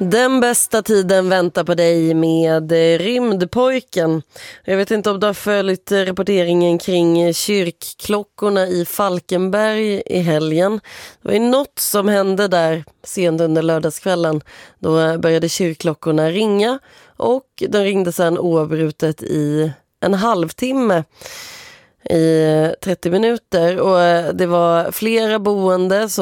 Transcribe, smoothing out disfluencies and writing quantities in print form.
Den bästa tiden väntar på dig med Rymdpojken. Jag vet inte om du har följt rapporteringen kring kyrkklockorna i Falkenberg i helgen. Det var ju något som hände där sent under lördagskvällen. Då började kyrkklockorna ringa och de ringde sedan oavbrutet i en halvtimme. I 30 minuter och det var flera boende som